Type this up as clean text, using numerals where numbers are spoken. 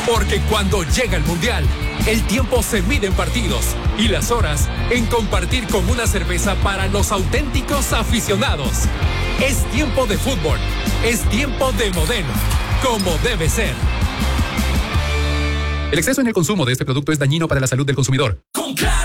Porque cuando llega el Mundial, el tiempo se mide en partidos y las horas en compartir con una cerveza para los auténticos aficionados. Es tiempo de fútbol, es tiempo de Modelo, como debe ser. El exceso en el consumo de este producto es dañino para la salud del consumidor. Con Claro,